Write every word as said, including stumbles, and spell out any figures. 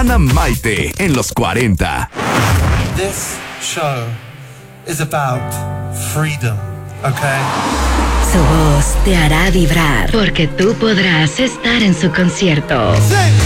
Ana Maite en los cuarenta. This show is about freedom, okay? Su voz te hará vibrar porque tú podrás estar en su concierto. Sí.